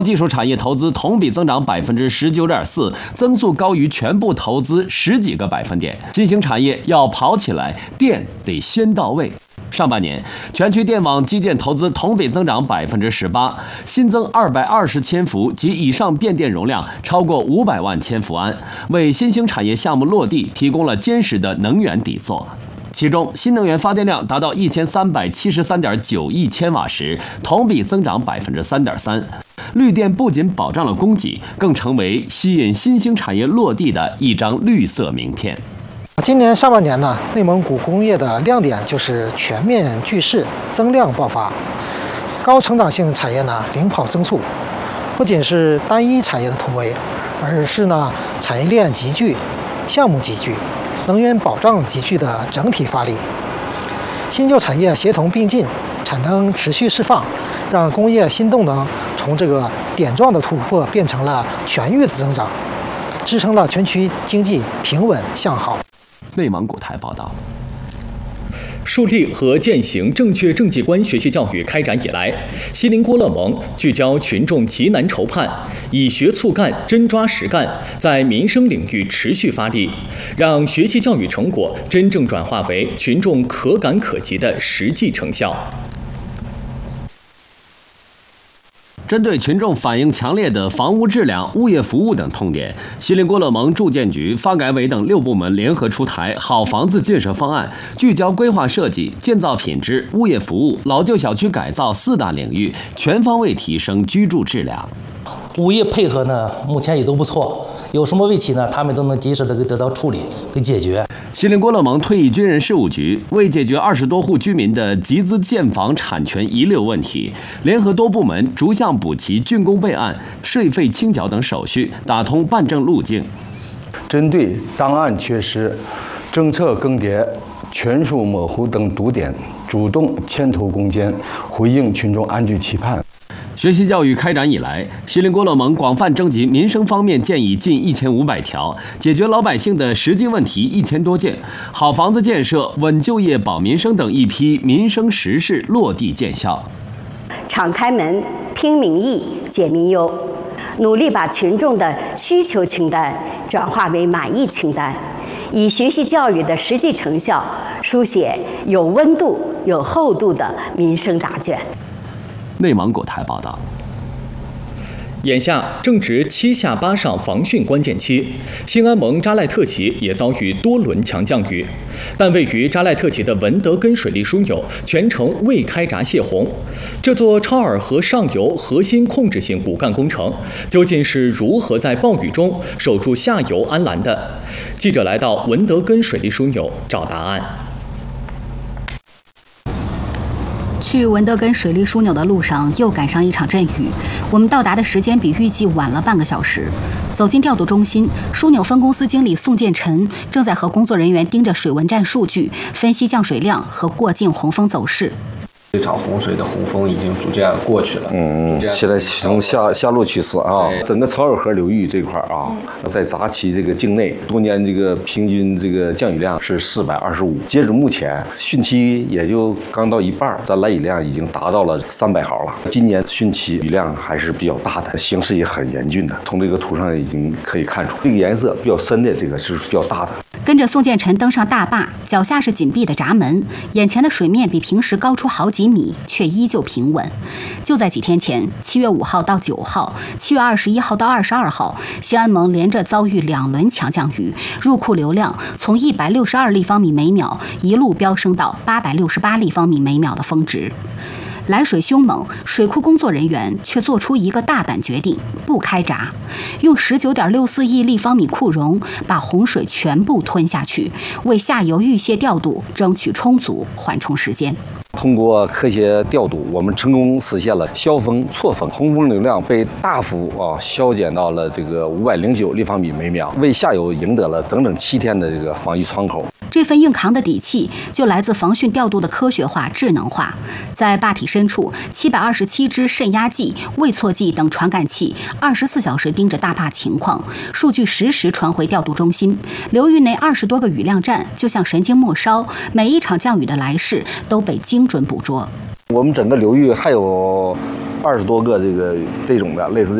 技术产业投资同比增长19.4%，增速高于全部投资10几个百分点。新兴产业要跑起来，电得先到位。上半年，全区电网基建投资同比增长18%，新增220千伏及以上变电容量超过500万千伏安，为新兴产业项目落地提供了坚实的能源底座。其中，新能源发电量达到1373.9亿千瓦时，同比增长3.3%。绿电不仅保障了供给，更成为吸引新兴产业落地的一张绿色名片。 今年上半年呢，内蒙古工业的亮点就是全面聚势、增量爆发，高成长性产业呢领跑增速，不仅是单一产业的突围，而是呢产业链集聚、项目集聚、能源保障集聚的整体发力。新旧产业协同并进，产能持续释放，让工业新动能从这个点状的突破变成了全域的增长，支撑了全区经济平稳向好。 内蒙古台报道。 树立和践行正确政绩观学习教育开展以来，锡林郭勒盟聚焦群众急难愁盼，以学促干、真抓实干，在民生领域持续发力，让学习教育成果真正转化为群众可感可及的实际成效。 针对群众反映强烈的房屋质量、物业服务等痛点，锡林郭勒盟住建局、发改委等6部门联合出台好房子建设方案，聚焦规划设计、建造品质、物业服务、老旧小区改造4大领域，全方位提升居住质量。 物业配合呢，目前也都不错，有什么问题呢，他们都能及时的得到处理跟解决。 锡林郭勒盟退役军人事务局为解决20多户居民的集资建房产权遗留问题，联合多部门逐项补齐竣工备案、税费清缴等手续，打通办证路径。 针对档案缺失、政策更迭、权属模糊等堵点，主动牵头攻坚，回应群众安居期盼。 学习教育开展以来，锡林郭勒盟广泛征集民生方面建议近1500条，解决老百姓的实际问题1000多件，好房子建设、稳就业、保民生等一批民生实事落地见效。 敞开门，听民意，解民忧，努力把群众的需求清单转化为满意清单，以学习教育的实际成效，书写有温度、有厚度的民生答卷。 内蒙古台报道。 眼下正值7下8上防汛关键期，兴安盟扎赖特旗也遭遇多轮强降雨，但位于扎赖特旗的文德根水利枢纽全程未开闸泄洪。这座超洱河上游核心控制性骨干工程，究竟是如何在暴雨中守住下游安澜的？记者来到文德根水利枢纽找答案。 去文德根水利枢纽的路上又赶上一场阵雨，我们到达的时间比预计晚了半个小时。走进调度中心，枢纽分公司经理宋建臣正在和工作人员盯着水文站数据，分析降水量和过境洪峰走势。 这场洪水的洪峰已经逐渐过去了。 现在从下路趋势啊，整个超洱河流域这块啊，在闸旗这个境内，多年这个平均这个降雨量是425，截止目前汛期也就刚到一半，咱来雨量已经达到了300毫了。今年汛期雨量还是比较大的，形势也很严峻的，从这个图上已经可以看出，这个颜色比较深的这个是比较大的。 跟着宋建臣登上大坝，脚下是紧闭的闸门，眼前的水面比平时高出好几米，却依旧平稳。就在几天前，7月5号到9号，7月21号到22号，兴安盟连着遭遇2轮强降雨，入库流量从162立方米每秒一路飙升到868立方米每秒的峰值。来水凶猛，水库工作人员却做出一个大胆决定，不开闸，用19.64亿立方米库容把洪水全部吞下去，为下游预泄调度争取充足缓冲时间。 通过科学调度，我们成功实现了消峰错峰，洪峰流量被大幅削减到了这个509立方米每秒，为下游赢得了整整7天的这个防御窗口。 这份硬扛的底气就来自防汛调度的科学化、智能化。在坝体深处，727支渗压计、位错计等传感器24小时盯着大坝情况，数据实时传回调度中心。流域内20多个雨量站就像神经末梢，每一场降雨的来势都被精准捕捉。 我们整个流域还有 20多个这种的类似